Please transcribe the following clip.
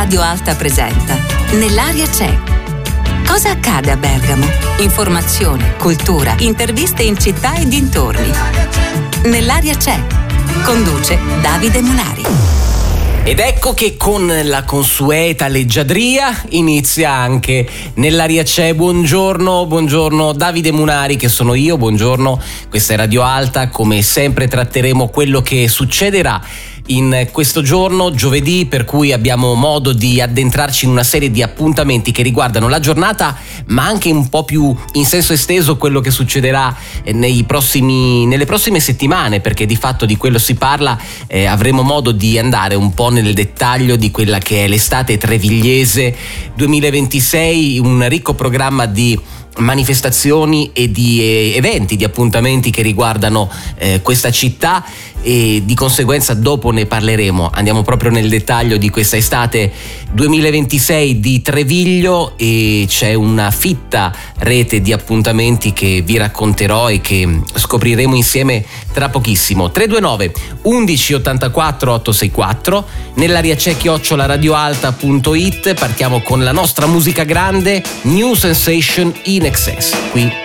Radio Alta presenta Nell'aria c'è. Cosa accade a Bergamo? Informazione, cultura, interviste in città e dintorni. Nell'aria c'è. Conduce Davide Munari. Ed ecco che con la consueta leggiadria inizia anche Nell'aria c'è. Buongiorno Davide Munari, che sono io, buongiorno, questa è Radio Alta. Come sempre tratteremo quello che succederà in questo giorno, giovedì, per cui abbiamo modo di addentrarci in una serie di appuntamenti che riguardano la giornata, ma anche un po' più in senso esteso quello che succederà nelle prossime settimane, perché di fatto di quello si parla. Avremo modo di andare un po' nel dettaglio di quella che è l'estate trevigliese 2026, un ricco programma di manifestazioni e di eventi, di appuntamenti che riguardano questa città, e di conseguenza dopo ne parleremo. Andiamo proprio nel dettaglio di questa estate 2026 di Treviglio, e c'è una fitta rete di appuntamenti che vi racconterò e che scopriremo insieme tra pochissimo. 329 11 84 864, nell'aria c'è @radioalta.it. Partiamo con la nostra musica grande, New Sensation in Excess, qui